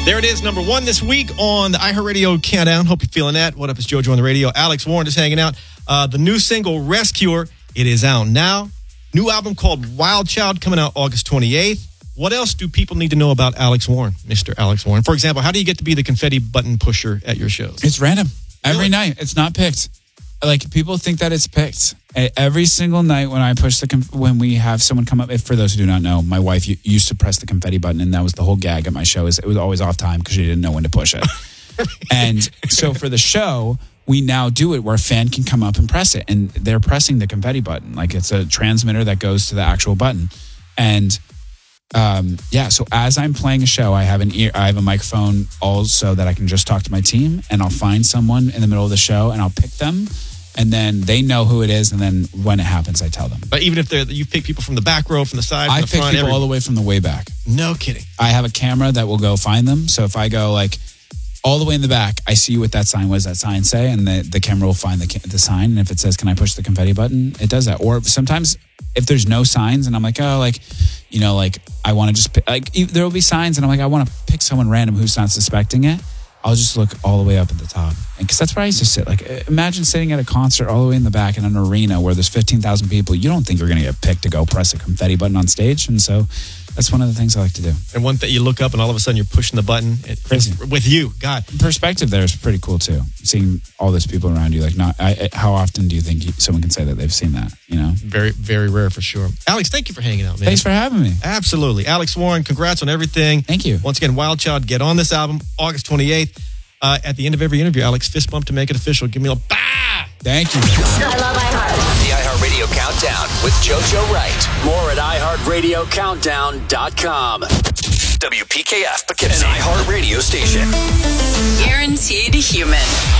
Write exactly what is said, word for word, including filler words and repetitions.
There it is, number one this week on the iHeartRadio Countdown. Hope you're feeling that. What up, it's JoJo on the radio. Alex Warren just hanging out. Uh, the new single, Rescuer, it is out now. New album called Wild Child coming out August twenty-eighth. What else do people need to know about Alex Warren, Mister Alex Warren? For example, how do you get to be the confetti button pusher at your shows? It's random. Every Really? night. It's not picked. Like, people think that it's picked. Every single night when I push the, conf- when we have someone come up, if for those who do not know, my wife u- used to press the confetti button, and that was the whole gag at my show, is it was always off time because she didn't know when to push it. And so for the show, we now do it where a fan can come up and press it, and they're pressing the confetti button. Like, it's a transmitter that goes to the actual button. And um, yeah, so as I'm playing a show, I have an ear, I have a microphone also that I can just talk to my team, and I'll find someone in the middle of the show and I'll pick them. And then they know who it is, and then when it happens, I tell them. But even if they're, you pick people from the back row, from the side, from I the pick front, people every- all the way from the way back. No kidding. I have a camera that will go find them. So if I go like all the way in the back, I see what that sign was, that sign say, and the, the camera will find the the sign. And if it says, can I push the confetti button? It does that. Or sometimes if there's no signs and I'm like, oh, like, you know, like I want to just pick, like there will be signs and I'm like, I want to pick someone random who's not suspecting it. I'll just look all the way up at the top. Because that's where I used to sit. Like, imagine sitting at a concert all the way in the back in an arena where there's fifteen thousand people. You don't think you're going to get picked to go press a confetti button on stage. And so that's one of the things I like to do. And one thing, you look up and all of a sudden you're pushing the button. It, Crazy. With you. God. Perspective there is pretty cool too. Seeing all those people around you. Like, not I, how often do you think you, someone can say that they've seen that? You know, Very, very rare for sure. Alex, thank you for hanging out, man. Thanks for having me. Absolutely. Alex Warren, congrats on everything. Thank you. Once again, Wild Child, get on this album August twenty-eighth. Uh, at the end of every interview, Alex, fist bump to make it official. Give me a bah! Thank you. I love iHeart. The iHeartRadio Countdown with JoJo Wright. More at i heart radio countdown dot com. W P K F Poughkeepsie, an iHeartRadio station. Guaranteed human.